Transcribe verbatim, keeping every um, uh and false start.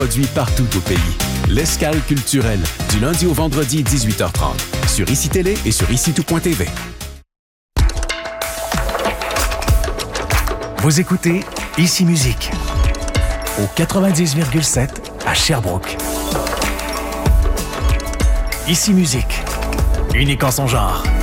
Produit partout au pays. L'Escale culturelle, du lundi au vendredi, dix-huit heures trente. Sur Ici Télé et sur ici tout point t v. Vous écoutez Ici Musique au quatre-vingt-dix virgule sept à Sherbrooke. Ici Musique, unique en son genre.